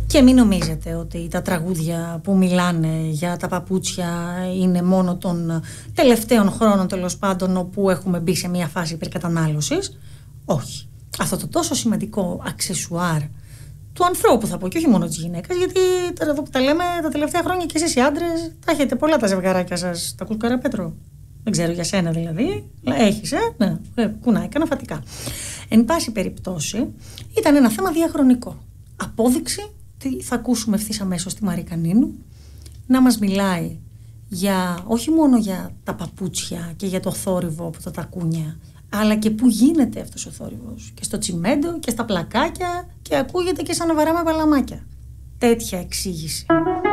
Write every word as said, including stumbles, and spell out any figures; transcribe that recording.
Και μην νομίζετε ότι τα τραγούδια που μιλάνε για τα παπούτσια είναι μόνο των τελευταίων χρόνων, τέλος πάντων, όπου έχουμε μπει σε μια φάση υπερκατανάλωσης. Όχι. Αυτό το τόσο σημαντικό αξεσουάρ του ανθρώπου, θα πω, και όχι μόνο της γυναίκας, γιατί τώρα εδώ που τα λέμε τα τελευταία χρόνια και εσείς οι άντρες τα έχετε πολλά τα ζευγαράκια σας. Τα ακούς, Καραπέτρο? Δεν ξέρω για σένα δηλαδή. Έχεις, ε? Ναι, ε, κουνάει, καναφατικά. Εν πάση περιπτώσει, ήταν ένα θέμα διαχρονικό. Απόδειξη, τι θα ακούσουμε ευθύς αμέσως τη Μαρή Κανίνου, να μας μιλάει για, όχι μόνο για τα παπούτσια και για το θόρυβο από τα τακούνια, αλλά και πού γίνεται αυτός ο θόρυβος. Και στο τσιμέντο και στα πλακάκια, και ακούγεται και σαν να βαράμε παλαμάκια. Τέτοια εξήγηση.